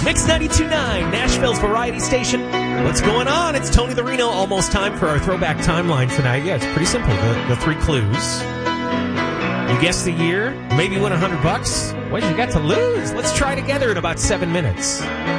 Mix 92.9, Nashville's variety station. What's going on? It's Tony the Reno. Almost time for our throwback timeline tonight. Yeah, it's pretty simple. The three clues. You guess the year, maybe win $100. What you got to lose? Let's try together in about 7 minutes.